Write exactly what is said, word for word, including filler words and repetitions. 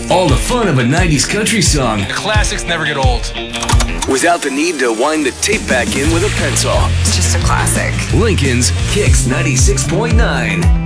All the fun of a nineties country song The classics never get old. without the need to wind the tape back in with a pencil. It's just a classic. Lincoln's Kicks ninety-six point nine.